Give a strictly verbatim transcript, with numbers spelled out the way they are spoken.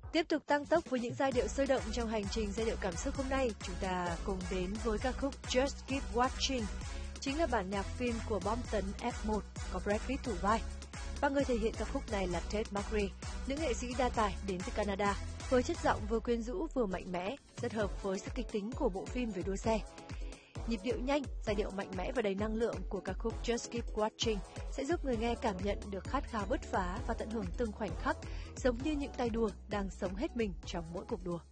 Tiếp tục tăng tốc với những giai điệu sôi động trong hành trình giai điệu cảm xúc hôm nay, chúng ta cùng đến với ca khúc Just Keep Watching, chính là bản nhạc phim của bom tấn F một có Brad Pitt thủ vai. Và người thể hiện ca khúc này là Ted McRae, nữ nghệ sĩ đa tài đến từ Canada, với chất giọng vừa quyến rũ vừa mạnh mẽ, rất hợp với sức kịch tính của bộ phim về đua xe. Nhịp điệu nhanh, giai điệu mạnh mẽ và đầy năng lượng của ca khúc Just Keep Watching sẽ giúp người nghe cảm nhận được khát khao bứt phá và tận hưởng từng khoảnh khắc, giống như những tay đua đang sống hết mình trong mỗi cuộc đua.